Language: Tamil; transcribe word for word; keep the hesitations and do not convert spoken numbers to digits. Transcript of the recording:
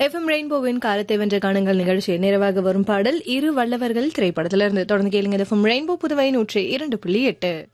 எஃப்எம் ரெயின்போவின் காலத்தை வென்ற காணுங்கள் நிகழ்ச்சி நிறைவாக வரும் பாடல் இரு வல்லவர்கள் திரைப்படத்திலிருந்து தொடர்ந்து கேளுங்க. எஃப்எம் ரெயின்போ புதுவை நூற்றி இரண்டு புள்ளி எட்டு.